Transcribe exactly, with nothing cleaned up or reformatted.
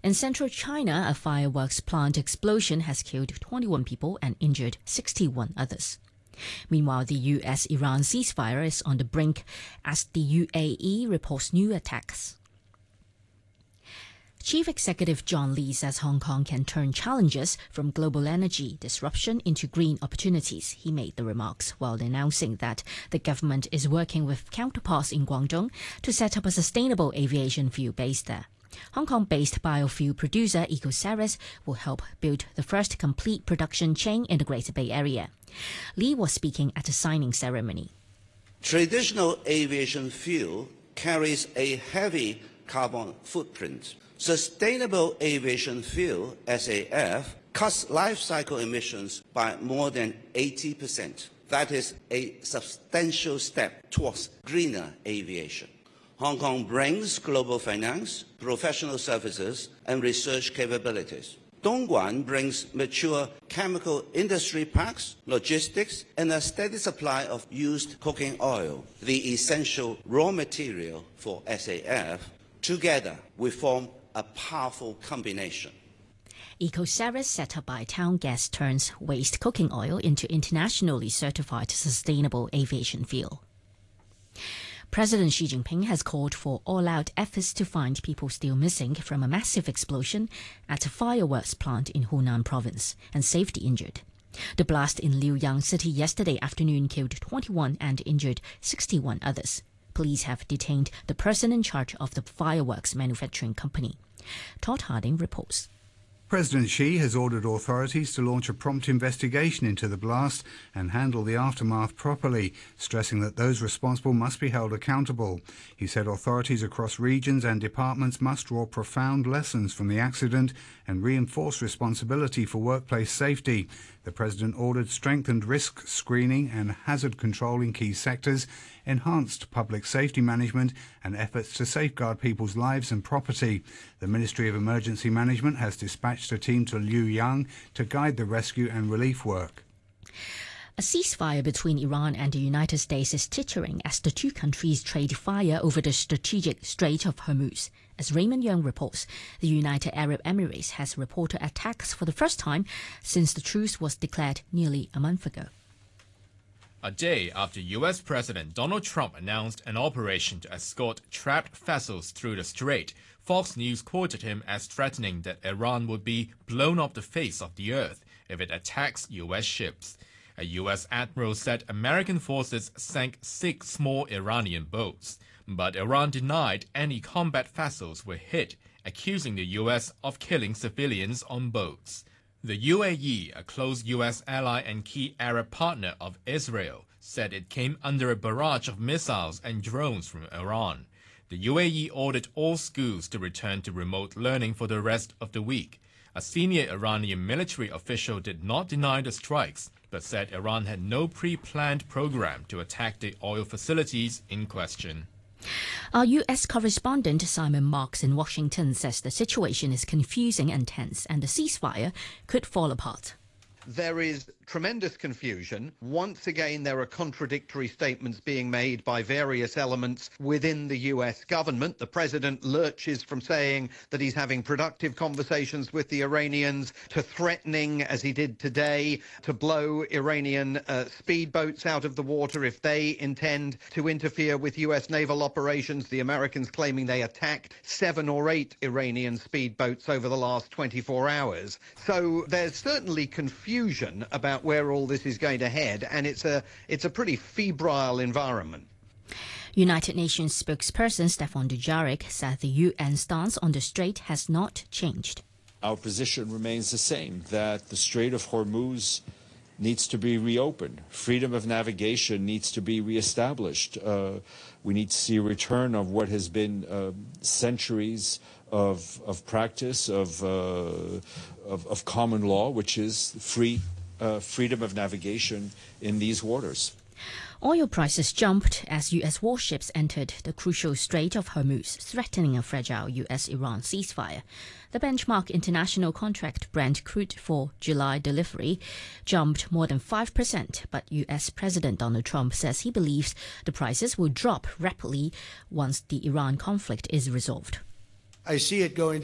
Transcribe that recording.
In central China, a fireworks plant explosion has killed twenty-one people and injured sixty-one others. Meanwhile, the U S Iran ceasefire is on the brink as the U A E reports new attacks. Chief Executive John Lee says Hong Kong can turn challenges from global energy disruption into green opportunities. He made the remarks while announcing that the government is working with counterparts in Guangdong to set up a sustainable aviation fuel base there. Hong Kong-based biofuel producer Ecoceres will help build the first complete production chain in the Greater Bay Area. Lee was speaking at a signing ceremony. Traditional aviation fuel carries a heavy carbon footprint. Sustainable aviation fuel, S A F, cuts life cycle emissions by more than eighty percent. That is a substantial step towards greener aviation. Hong Kong brings global finance, professional services, and research capabilities. Dongguan brings mature chemical industry parks, logistics, and a steady supply of used cooking oil, the essential raw material for S A F. Together, we form a powerful combination. Ecoceres, set up by Town Gas, turns waste cooking oil into internationally certified sustainable aviation fuel. President Xi Jinping has called for all-out efforts to find people still missing from a massive explosion at a fireworks plant in Hunan province and save the injured. The blast in Liuyang city yesterday afternoon killed twenty-one and injured sixty-one others. Police have detained the person in charge of the fireworks manufacturing company. Todd Harding reports. President Xi has ordered authorities to launch a prompt investigation into the blast and handle the aftermath properly, stressing that those responsible must be held accountable. He said authorities across regions and departments must draw profound lessons from the accident and reinforce responsibility for workplace safety. The president ordered strengthened risk screening and hazard control in key sectors, enhanced public safety management and efforts to safeguard people's lives and property. The Ministry of Emergency Management has dispatched a team to Liuyang to guide the rescue and relief work. A ceasefire between Iran and the United States is tittering as the two countries trade fire over the strategic Strait of Hormuz. As Raymond Young reports, the United Arab Emirates has reported attacks for the first time since the truce was declared nearly a month ago. A day after U S President Donald Trump announced an operation to escort trapped vessels through the strait, Fox News quoted him as threatening that Iran would be blown off the face of the earth if it attacks U S ships. A U S admiral said American forces sank six small Iranian boats, but Iran denied any combat vessels were hit, accusing the U S of killing civilians on boats. The U A E, a close U S ally and key Arab partner of Israel, said it came under a barrage of missiles and drones from Iran. The U A E ordered all schools to return to remote learning for the rest of the week. A senior Iranian military official did not deny the strikes, but said Iran had no pre-planned program to attack the oil facilities in question. Our U S correspondent Simon Marks in Washington says the situation is confusing and tense and the ceasefire could fall apart. There is tremendous confusion. Once again, there are contradictory statements being made by various elements within the U S government. The president lurches from saying that he's having productive conversations with the Iranians to threatening, as he did today, to blow Iranian uh, speedboats out of the water if they intend to interfere with U S naval operations. The Americans claiming they attacked seven or eight Iranian speedboats over the last twenty-four hours. So there's certainly confusion about where all this is going to head, and it's a it's a pretty febrile environment. United Nations spokesperson Stefan Dujarric said the U N stance on the strait has not changed. Our position remains the same, that the Strait of Hormuz needs to be reopened. Freedom of navigation needs to be reestablished. Uh, we need to see a return of what has been uh, centuries of, of practice, of, uh, of, of common law, which is free uh, freedom of navigation in these waters. Oil prices jumped as U S warships entered the crucial Strait of Hormuz, threatening a fragile U S-Iran ceasefire. The benchmark international contract Brent crude for July delivery jumped more than five percent, but U S President Donald Trump says he believes the prices will drop rapidly once the Iran conflict is resolved. I see it going